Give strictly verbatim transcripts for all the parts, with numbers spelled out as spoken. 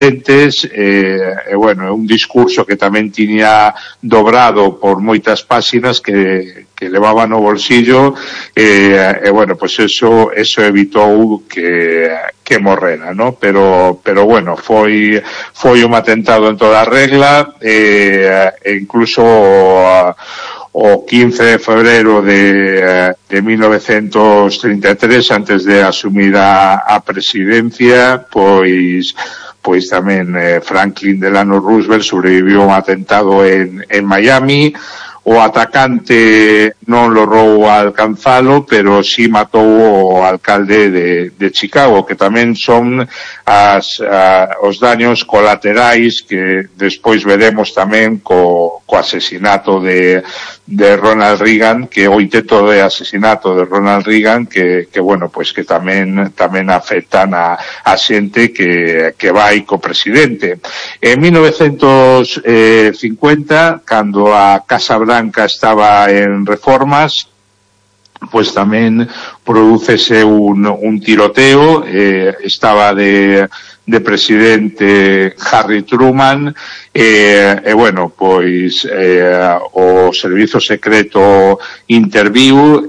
presidentes, eh, e, bueno, un discurso que tamén tiña dobrado por moitas páxinas que, que levaba no bolsillo, e, e bueno, pues eso, eso evitou que, que morrera, ¿no? Pero, pero bueno, foi, foi un atentado en toda regla, e, e incluso o quince de febreiro de, de mil novecientos trinta e tres, antes de asumir a, a presidencia, pois pois tamén eh, Franklin Delano Roosevelt sobreviviu un atentado en, en Miami. O atacante non logrou alcanzalo, pero sí matou o alcalde de, de Chicago, que tamén son as, a, os daños colaterais que despois veremos tamén co, co asesinato de, de Ronald Reagan, que o intento de asesinato de Ronald Reagan, que, que bueno, pues que tamén tamén afectan a, a xente que, que vai co presidente. En mil novecientos cincuenta, cando a Casa Blanca estaba en reformas, pues tamén prodúcese un, un tiroteo, eh, estaba de, de presidente Harry Truman, e, eh, eh, bueno, pois eh, o servizo secreto interviu,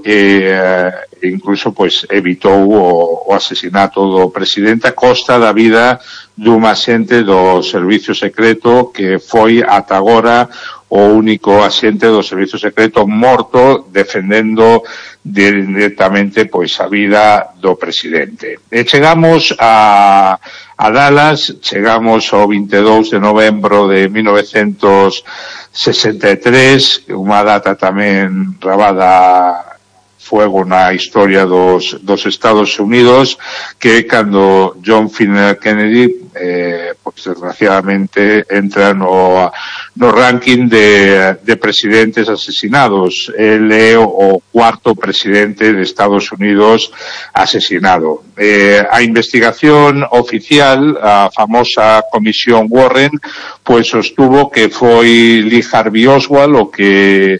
e eh, incluso pois evitou o, o asesinato do presidente a costa da vida dun axente do servizo secreto que foi ata agora o único axente do servizo secreto morto defendendo directamente pois a vida do presidente. E chegamos a, a Dallas, chegamos ao vinte e dous de novembro de mil novecientos sesenta e tres, unha data tamén rabada fuego na historia dos, dos Estados Unidos, que cando John F. Kennedy eh, pues desgraciadamente entra no, no ranking de, de presidentes asesinados. Él é o cuarto presidente de Estados Unidos asesinado. Eh, a investigación oficial, a famosa comisión Warren, pues sostuvo que foi Lee Harvey Oswald o que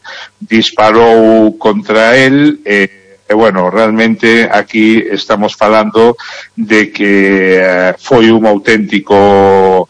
disparou contra él. eh, E, bueno, realmente aquí estamos falando de que eh, foi un auténtico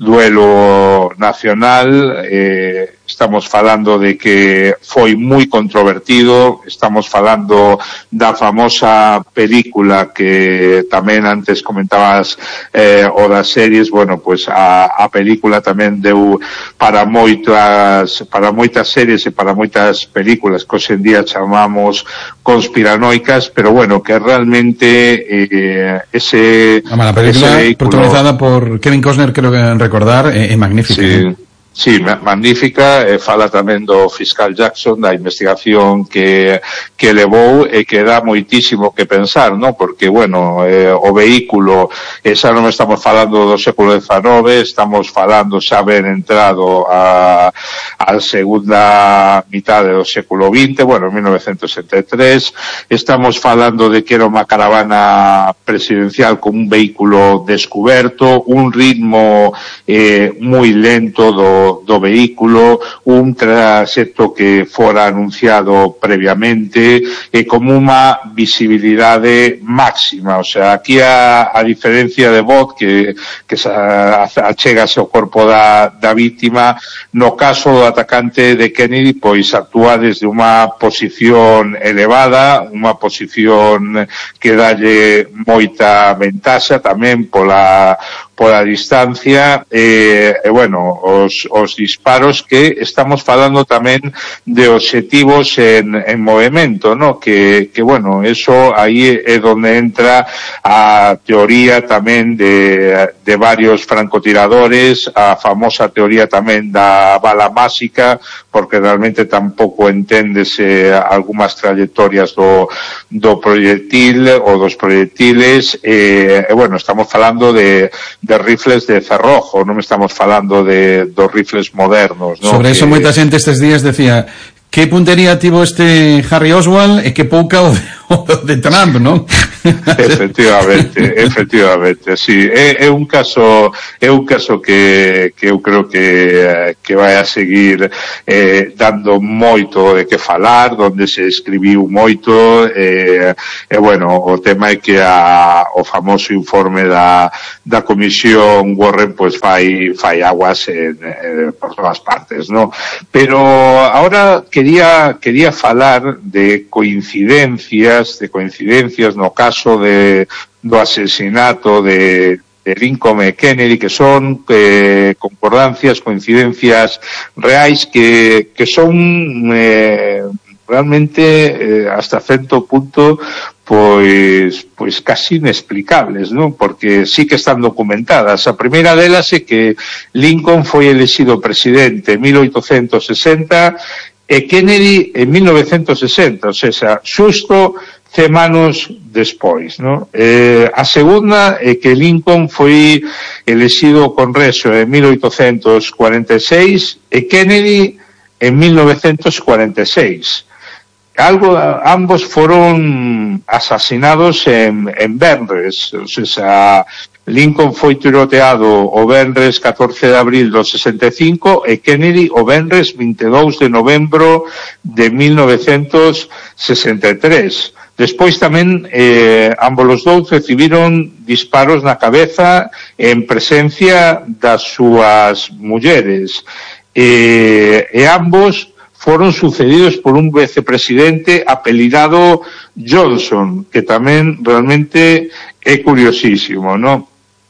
duelo nacional, eh, estamos falando de que foi moi controvertido, estamos falando da famosa película que tamén antes comentabas, eh, o das series, bueno, pues a, a película tamén deu para moitas para moitas series e para moitas películas que hoxe en día chamamos conspiranoicas, pero bueno, que realmente eh, ese... La película ese protagonizada por Kevin Costner, creo que recordar, é, é magnífica. Sí. ¿eh? Sí, magnífica, eh, fala tamén do fiscal Jackson, da investigación que, que levou e que dá moitísimo que pensar, ¿no? Porque, bueno, eh, o vehículo, eh, xa non estamos falando do século dezenove, estamos falando xa haber entrado a, a segunda mitade do século vinte, bueno, en mil novecientos setenta e tres, estamos falando de que era unha caravana presidencial con un vehículo descuberto, un ritmo eh, moi lento do do vehículo, un traxecto que fora anunciado previamente e como unha visibilidade máxima, o sea, aquí a, a diferencia de Bot que, que se achegase ao corpo da, da víctima, no caso do atacante de Kennedy, pois actúa desde unha posición elevada, unha posición que dalle moita ventaxa tamén pola pola distancia, e, e bueno, os, os disparos que estamos falando tamén de obxectivos en, en movimento, ¿no? Que, que bueno, eso aí é donde entra a teoría tamén de, de varios francotiradores, a famosa teoría tamén da bala máxica, porque realmente tampouco enténdese algunhas trayectorias do, do proyectil ou dos proyectiles, e, e bueno, estamos falando de de rifles de cerrojo, non estamos falando de dos rifles modernos, ¿no? Sobre eso que... moita xente estes días decía que puntería tivo este Harry Oswald e que pouca o de, de Trump, non? Efectivamente, efectivamente, sí. É, é un caso, é un caso que, que eu creo que, que vai a seguir eh, dando moito de que falar, donde se escribiu moito, e, e bueno, o tema é que a, o famoso informe da, da Comisión Warren, pues fai, fai aguas en, en, por todas partes, ¿no? Pero ahora quería, quería falar de coincidencias, de coincidencias no caso de, do asesinato de, de Lincoln e Kennedy, que son eh, concordancias, coincidencias reais que, que son eh, realmente eh, hasta certo punto pois pois casi inexplicables, non? Porque sí que están documentadas. A primeira delas é que Lincoln foi elexido presidente en mil oitocentos sesenta e Kennedy en mil novecentos sesenta, ou sea, xusto semanas despois, ¿no? Eh, a segunda é que Lincoln foi elexido ao Congreso en mil oitocentos cuarenta e seis e Kennedy en mil novecentos cuarenta e seis. Algo, ambos foron asasinados en, en Venres, ou sea, Lincoln foi tiroteado o venres catorce de abril do sesenta e cinco e Kennedy o venres vinte e dous de novembro de mil novecentos sesenta e tres. Despois tamén eh, ambos os dous recibiron disparos na cabeza en presencia das súas mulleres e, e ambos foron sucedidos por un vicepresidente apelidado Johnson, que tamén realmente é curiosísimo, ¿no?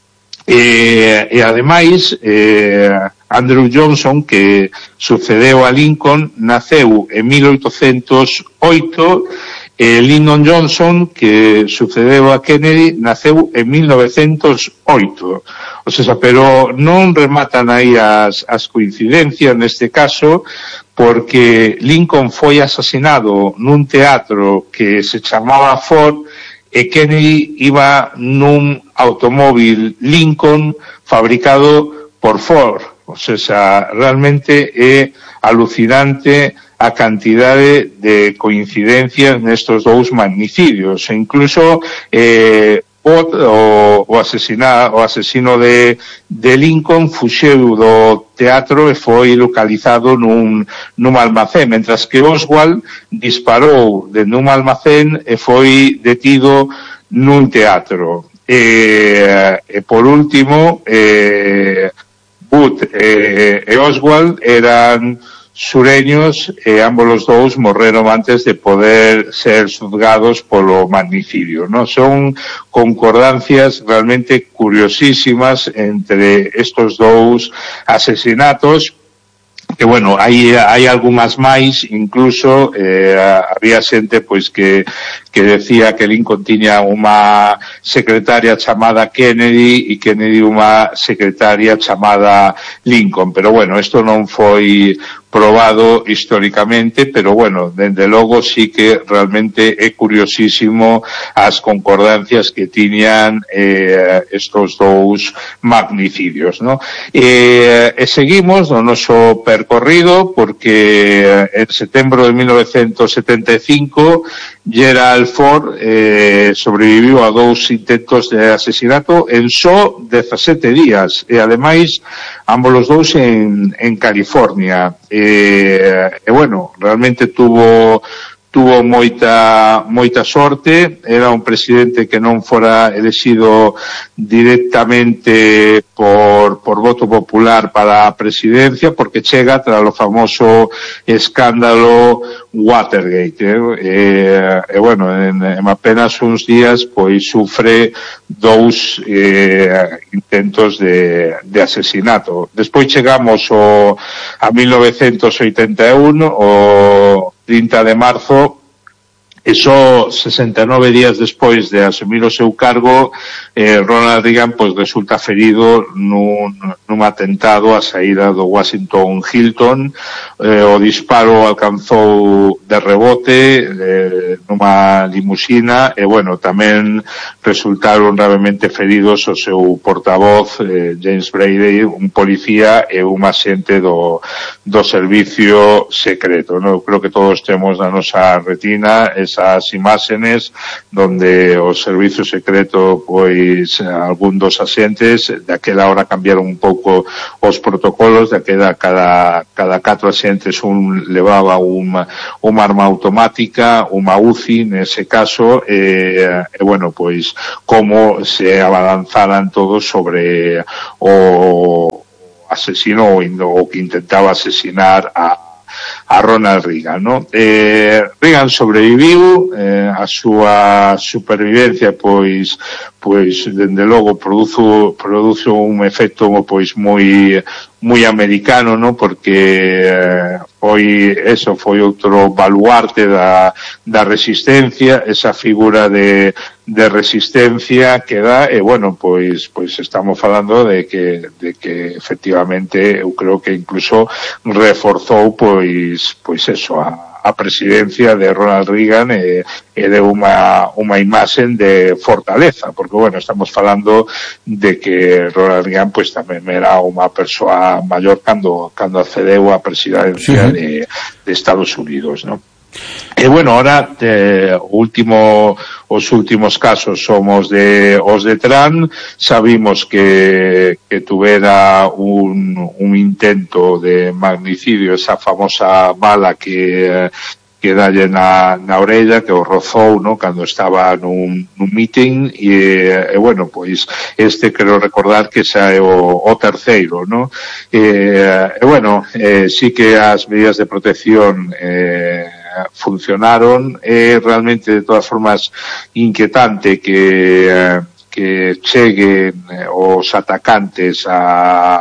E, e ademais eh, Andrew Johnson, que sucedeu a Lincoln, naceu en mil oitocentos oito e Lyndon Johnson, que sucedeu a Kennedy, naceu en mil novecentos oito. O sea, pero non rematan aí as, as coincidencias neste caso, porque Lincoln foi asesinado nun teatro que se chamaba Ford e Kennedy iba nun automóvil Lincoln fabricado por Ford. O sea, realmente é alucinante a cantidade de coincidencias nestos dous magnicidios. E incluso eh, o, o, asesina, o asesino de, de Lincoln fuxeu do teatro e foi localizado nun, nun almacén, mentras que Oswald disparou de nun almacén e foi detido nun teatro. E, e por último, eh, Booth e, e Oswald eran sureños e ambos os dous morreron antes de poder ser xuzgados polo magnicidio, ¿no? Son concordancias realmente curiosísimas entre estos dous asesinatos, que bueno, hai, hai algunhas máis, incluso eh, había xente pois que que decía que Lincoln tiña unha secretaria chamada Kennedy e Kennedy unha secretaria chamada Lincoln, pero bueno, isto non foi probado históricamente, pero bueno, dende logo sí que realmente é curiosísimo as concordancias que tiñan eh, estos dous magnicidios, ¿no? E, e seguimos no noso percorrido, porque en setembro de mil novecentos setenta e cinco Gerald Ford eh, sobreviviu a dous intentos de asesinato en só dezasete días, e ademais ambos os dous en, en California. E, e bueno, realmente tuvo tuvo moita moita sorte, era un presidente que non fora elexido directamente por, por voto popular para a presidencia, porque chega tras o famoso escándalo Watergate, eh? E, e bueno, en, en apenas uns días pois sufre dous eh, intentos de, de asesinato. Despois chegamos o, a mil novecentos oitenta e un, o trinta de marzo, e só sesenta e nove días despois de asumir o seu cargo, eh, Ronald Reagan pois resulta ferido nun, nun atentado á saída do Washington Hilton. Eh, o disparo alcanzou de rebote eh, nunha limusina e bueno, tamén resultaron gravemente feridos o seu portavoz eh, James Brady, un policía e un axente do, do servicio secreto, ¿no? Eu creo que todos temos na nosa retina ese esas imágenes donde o servicio secreto, pois, algún dos axentes, daquela hora cambiaron un pouco os protocolos, daquela cada, cada catro axentes un levaba unha, unha arma automática, unha U C I nese caso, e, e bueno, pois, como se abalanzaran todos sobre o asesino o que intentaba asesinar a a Ronald Reagan, ¿no? Eh, Reagan sobreviviu, eh, a súa supervivencia, pois, pois, dende logo, produzo, produzo un efecto, pois, moi, moi americano, ¿no? Porque, eh, foi, eso, foi outro baluarte da, da resistencia, esa figura de, de resistencia que dá, e, bueno, pois, pois, estamos falando de que, de que, efectivamente, eu creo que incluso reforzou, pois, pois eso, a, a presidencia de Ronald Reagan e, e de unha, unha imaxen de fortaleza, porque, bueno, estamos falando de que Ronald Reagan, pois, tamén era unha persoa maior cando, cando accedeu á presidencia, sí, de, de Estados Unidos, ¿no? E, bueno, ahora, eh, último, os últimos casos somos de os de Trump. Sabimos que, que tuvera un, un intento de magnicidio, esa famosa bala que, que dalle na, na orella, que o rozou, no, cando estaba nun, nun meeting, e, e, bueno, pois, este quero recordar que xa é o, o terceiro, no? E, e bueno, eh, sí que as medidas de protección, eh, funcionaron. É realmente, de todas formas, inquietante que, eh, que cheguen os atacantes a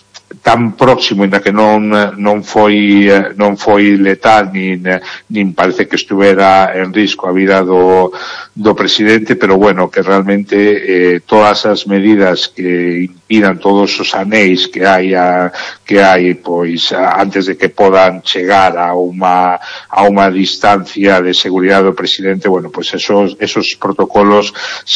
tan próximo, ainda que non non foi non foi letal, nin nin parece que estuvera en risco a vida do do presidente, pero bueno, que realmente eh, todas as medidas que impidan, todos os anéis que hai a, que hai, pois, a, antes de que podan chegar a unha a unha distancia de seguridade do presidente, bueno, pois esos esos protocolos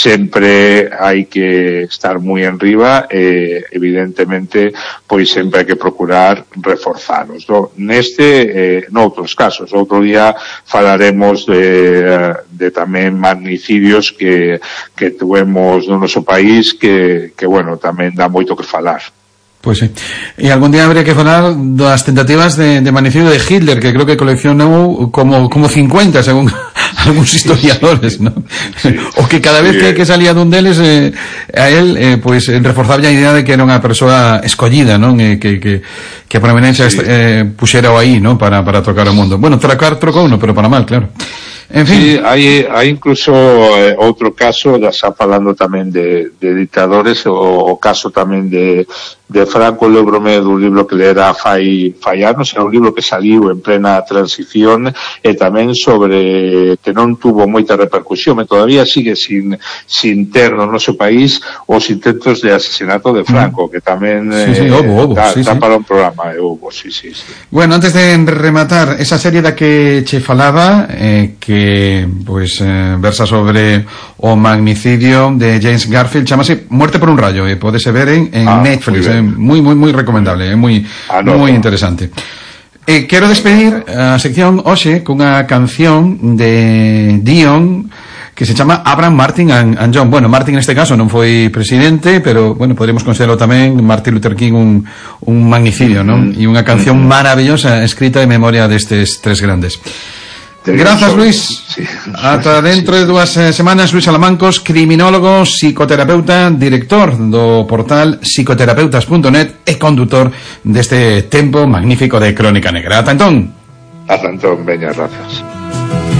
sempre hai que estar moi enriba, e evidentemente, pois sempre hai que procurar reforzalos, no? Neste, eh, noutros casos, outro día falaremos de, de tamén magnicidios que, que tuvemos no noso país que, que, bueno, tamén dá moito que falar. Pois sí. E algún día habría que falar das tentativas de, de magnicidio de Hitler, que creo que coleccionou como, como cincuenta, según algúns historiadores, sí, ¿no? Sí, o que cada vez sí, que, que salía dun deles, eh, a él, eh, pois, reforzaba a idea de que era unha persoa escollida, non? Eh, que, que, que a prominencia, sí, eh, puxera o aí, ¿no? Para, para trocar o mundo. Bueno, trocar trocou uno, pero para mal, claro. En fin. Sí, hai, hai incluso eh, outro caso, ya xa falando tamén de, de dictadores, o, o caso tamén de, de Franco. Lembrome dun libro que lera fai, fai anos, era un libro que saliu en plena transición, e tamén sobre que non tuvo moita repercusión, e todavía sigue sin, sin ter no noso país os intentos de asesinato de Franco, que tamén sí, sí, obo, obo, eh, sí, está sí. para un programa, eh, obo, sí, sí, sí. Bueno, antes de rematar esa serie da que che falaba, eh, que pois eh, versa sobre o magnicidio de James Garfield, chamase Muerte por un rayo, e eh, podese ver en, en ah, Netflix, é eh, moi moi moi recomendable, é eh, moi ah, no, moi no. interesante. Eh, quero despedir a sección hoxe cunha canción de Dion que se chama Abraham, Martin and, and John. Bueno, Martin neste caso non foi presidente, pero, bueno, podríamos considerarlo tamén Martin Luther King un, un magnicidio, non? E unha canción maravillosa escrita en memoria destes tres grandes. Grazas, Luis. Sí. Ata dentro de dúas eh, semanas. Luis Alamancos, criminólogo, psicoterapeuta, director do portal psicoterapeutas punto net e condutor deste tempo magnífico de Crónica Negra. Ata entón. Ata entón, veña, grazas.